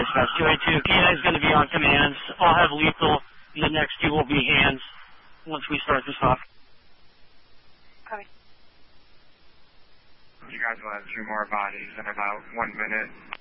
dispatch 282. K9 is going to be on commands. I'll have lethal. The next two will be hands once we start this off. Okay. You guys will have 2 more bodies in about 1 minute.